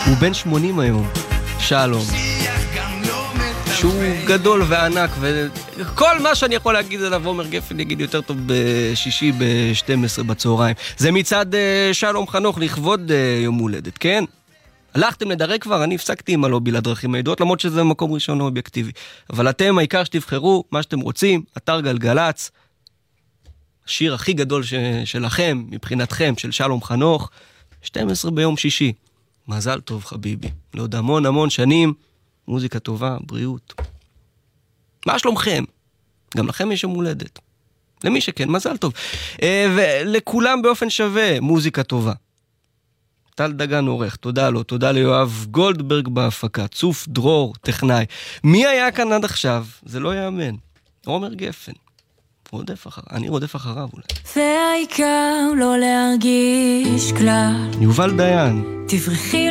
הוא בן 80 היום, שלום. שהוא גדול וענק, וכל מה שאני יכול להגיד עליו עומר גפן יגיד יותר טוב בשישי ב-12 בצהריים. זה מצד שלום חנוך לכבוד יום הולדת, כן? הלכתם לדרג כבר, אני הפסקתי עם הלובי לדרכים הידועות, למרות שזה מקום ראשון אובייקטיבי. אבל אתם, העיקר שתבחרו מה שאתם רוצים, אתר גלגלץ, השיר הכי גדול שלכם, מבחינתכם, של שלום חנוך, 12 ביום שישי. מזל טוב חביבי, לעוד המון המון שנים, מוזיקה טובה, בריאות. מה שלומכם? גם לכם יש יום הולדת. למי שכן, מזל טוב. ולכולם באופן שווה, מוזיקה טובה. טל דגן עורך, תודה לו, תודה ליואב גולדברג בהפקה, צוף דרור, טכנאי. מי היה כאן עד עכשיו? זה לא יאמן. עומר גפן. אני רודף אחריו אולי. והעיקר לא להרגיש כלל. יובל דיין. תברכי